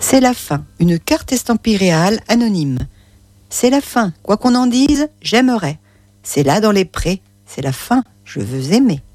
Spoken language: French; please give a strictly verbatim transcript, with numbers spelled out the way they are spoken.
C'est la fin, une carte estampille réale anonyme. C'est la fin, quoi qu'on en dise, j'aimerais. C'est là dans les prés, c'est la fin, je veux aimer.